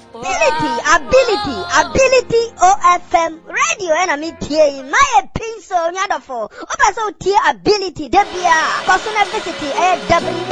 Ability OFM radio and me tea my pin so nyadofo. Opa so tea ability debia. Personal visit